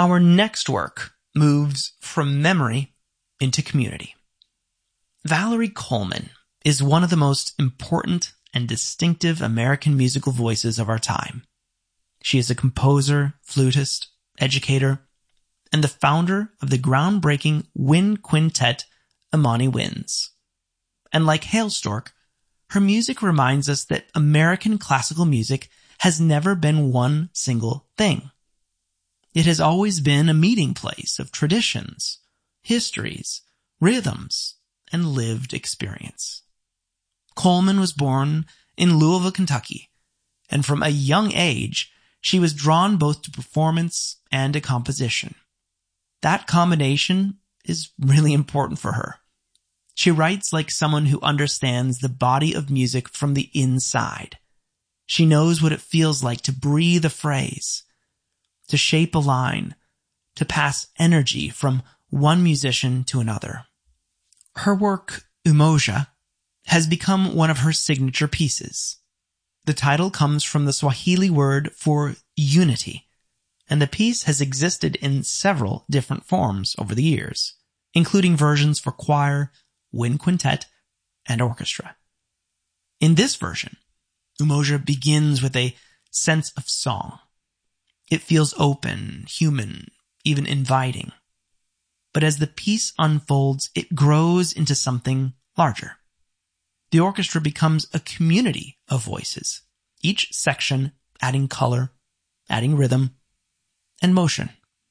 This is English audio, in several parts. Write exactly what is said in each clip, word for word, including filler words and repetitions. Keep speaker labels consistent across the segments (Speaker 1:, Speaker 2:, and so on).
Speaker 1: Our next work moves from memory into community. Valerie Coleman is one of the most important and distinctive American musical voices of our time. She is a composer, flutist, educator, and the founder of the groundbreaking wind quintet Amani Winds. And like Hailstork, her music reminds us that American classical music has never been one single thing. It has always been a meeting place of traditions, histories, rhythms, and lived experience. Coleman was born in Louisville, Kentucky, and from a young age, she was drawn both to performance and to composition. That combination is really important for her. She writes like someone who understands the body of music from the inside. She knows what it feels like to breathe a phrase, to shape a line, to pass energy from one musician to another. Her work, Umoja, has become one of her signature pieces. The title comes from the Swahili word for unity, and the piece has existed in several different forms over the years, including versions for choir, wind quintet, and orchestra. In this version, Umoja begins with a sense of song. It feels open, human, even inviting. But as the piece unfolds, it grows into something larger. The orchestra becomes a community of voices, each section adding color, adding rhythm, and motion.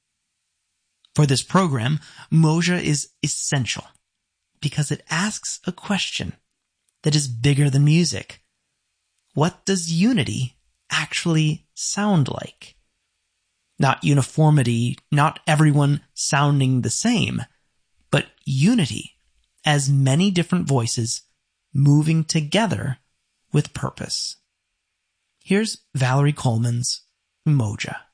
Speaker 1: For this program, Umoja is essential because it asks a question that is bigger than music. What does unity actually sound like? Not uniformity, not everyone sounding the same, but unity as many different voices moving together with purpose. Here's Valerie Coleman's Umoja.